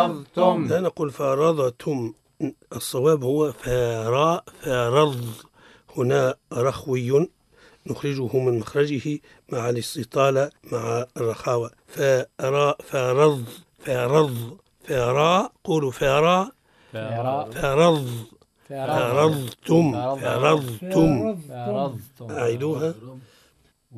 فرضتم. لا نقول فرضتم، الصواب هو فرض. هنا رخوي نخرجه من مخرجه مع الاستطالة مع الرخاوة. فرض قولوا فرض. فرضتم. أعيدوها.